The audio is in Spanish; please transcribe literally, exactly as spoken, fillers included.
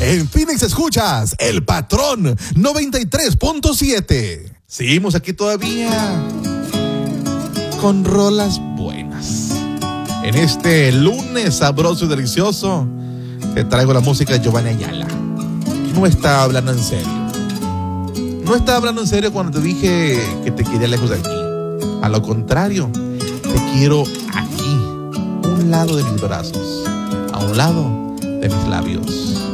En Phoenix escuchas El Patrón noventa y tres punto siete. Seguimos aquí todavía con rolas buenas. En este lunes sabroso y delicioso te traigo la música de Giovanni Ayala. No estaba hablando en serio. No estaba hablando en serio cuando te dije que te quería lejos de aquí. A lo contrario, te quiero aquí, a un lado de mis brazos, a un lado de mis labios.